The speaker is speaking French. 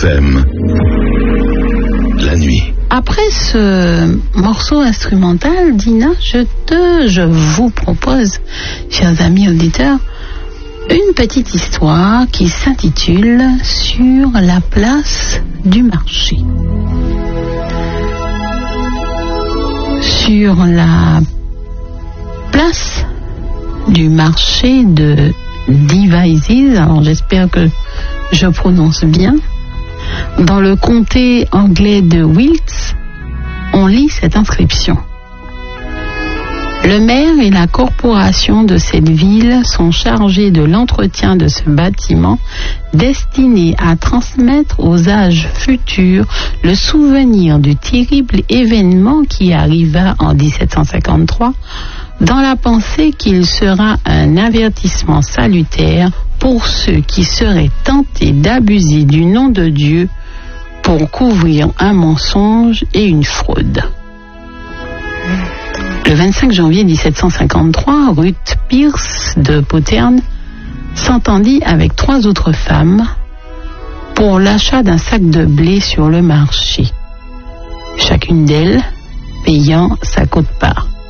FM. La nuit. Après ce morceau instrumental, Dina, je vous propose, chers amis auditeurs, une petite histoire qui s'intitule « Sur la place du marché ». Sur la place du marché de Devizes, alors j'espère que je prononce bien, dans le comté anglais de Wilts, on lit cette inscription. Le maire et la corporation de cette ville sont chargés de l'entretien de ce bâtiment destiné à transmettre aux âges futurs le souvenir du terrible événement qui arriva en 1753, dans la pensée qu'il sera un avertissement salutaire pour ceux qui seraient tentés d'abuser du nom de Dieu pour couvrir un mensonge et une fraude. Le 25 janvier 1753, Ruth Pierce de Poterne s'entendit avec 3 autres femmes pour l'achat d'un sac de blé sur le marché, chacune d'elles payant sa quote-part.